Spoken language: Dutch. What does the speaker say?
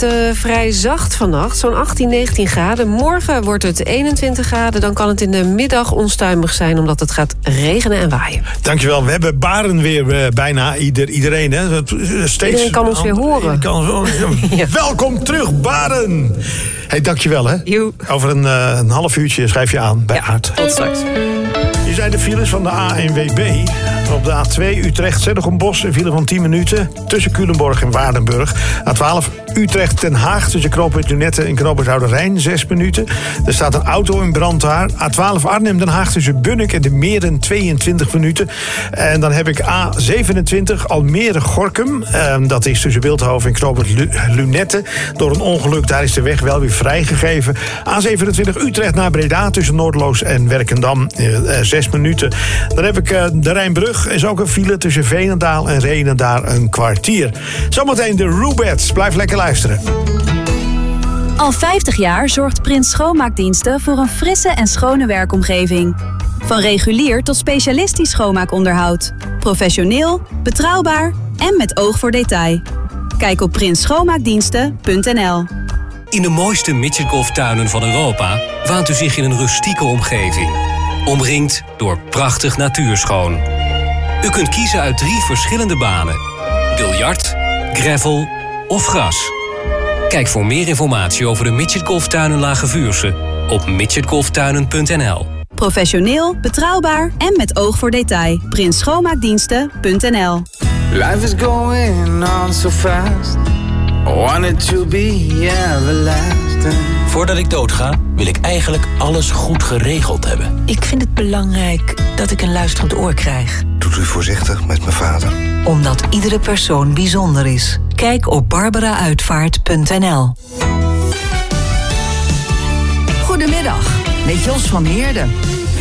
het vrij zacht vannacht, zo'n 18, 19 graden. Morgen wordt het 21 graden. Dan kan het in de middag onstuimig zijn, omdat het gaat regenen en waaien. Dankjewel. We hebben Baren weer bijna iedereen. Hè? Iedereen kan ons weer horen. Ja. Welkom terug, Baren. Hey, dankjewel. Hè? Over een half uurtje schrijf je aan bij Aard. Tot straks. Hier zijn de files van de ANWB. Op de A2 Utrecht-Zeddelgem-Bosch een file van 10 minuten... tussen Culemborg en Waardenburg. A12 Utrecht-Den Haag tussen knooppunt Lunette en knooppunt Oude-Rijn 6 minuten. Er staat een auto in brand daar. A12 Arnhem-Den Haag tussen Bunnik en de Meren 22 minuten. En dan heb ik A27 Almere-Gorkum. Dat is tussen Beeldhoven en knooppunt Lunette. Door een ongeluk, daar is de weg wel weer vrijgegeven. A27 Utrecht naar Breda tussen Noordloos en Werkendam 6 minuten. Dan heb ik de Rijnbrug. Is ook een file tussen Veenendaal en Reenendaal een kwartier. Zometeen de Rubettes. Blijf lekker luisteren. Al 50 jaar zorgt Prins Schoonmaakdiensten voor een frisse en schone werkomgeving. Van regulier tot specialistisch schoonmaakonderhoud. Professioneel, betrouwbaar en met oog voor detail. Kijk op prinsschoonmaakdiensten.nl. In de mooiste midgetgolftuinen van Europa waant u zich in een rustieke omgeving. Omringd door prachtig natuurschoon. U kunt kiezen uit 3 verschillende banen. Biljart, gravel of gras. Kijk voor meer informatie over de midgetgolftuinen Lage Vuursche op midgetgolftuinen.nl. Professioneel, betrouwbaar en met oog voor detail. prinsschoonmaakdiensten.nl. Life is going on so fast. I want it to be everlasting. Voordat ik doodga, wil ik eigenlijk alles goed geregeld hebben. Ik vind het belangrijk dat ik een luisterend oor krijg. Doet u voorzichtig met mijn vader. Omdat iedere persoon bijzonder is. Kijk op barbarauitvaart.nl. Goedemiddag, met Jos van Heerden.